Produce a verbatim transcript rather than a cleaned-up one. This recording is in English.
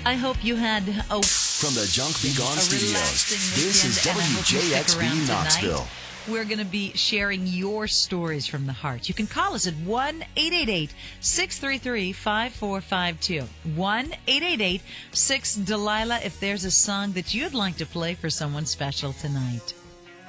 I hope you had a, From the Junk Be Gone a Studios, relaxing this weekend, is and I W hope you J X stick B around Knoxville. tonight. We're going to be sharing your stories from the heart. You can call us at one eight eight eight, six three three, five four five two. one eight eight eight, six Delilah if there's a song that you'd like to play for someone special tonight.